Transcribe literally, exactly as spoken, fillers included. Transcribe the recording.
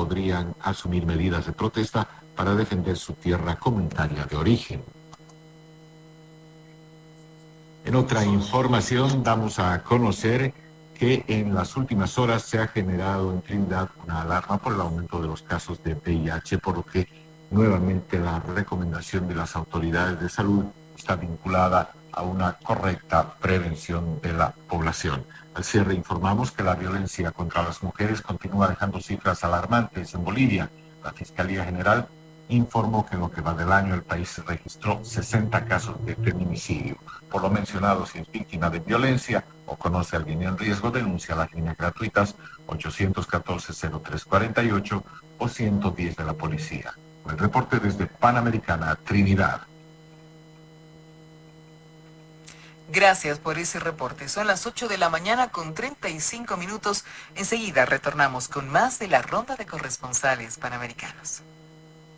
podrían asumir medidas de protesta para defender su tierra comunitaria de origen. En otra información damos a conocer que en las últimas horas se ha generado en Trinidad una alarma por el aumento de los casos de V I H, por lo que nuevamente la recomendación de las autoridades de salud está vinculada a una correcta prevención de la población. Al cierre informamos que la violencia contra las mujeres continúa dejando cifras alarmantes en Bolivia. La Fiscalía General informó que en lo que va del año el país registró sesenta casos de feminicidio. Por lo mencionado, si es víctima de violencia o conoce a alguien en riesgo, denuncia a las líneas gratuitas ochocientos catorce cero tres cuarenta y ocho o ciento diez de la policía. El reporte desde Panamericana, Trinidad. Gracias por ese reporte. Son las ocho de la mañana con treinta y cinco minutos. Enseguida retornamos con más de la ronda de corresponsales panamericanos.